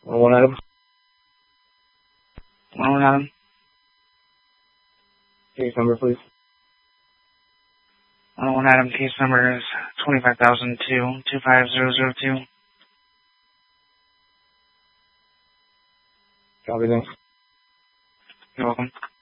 101 Adam. 101 Adam. Case number, please. 101 Adam, case number is 25,002-25002. Copy, thanks. You're welcome.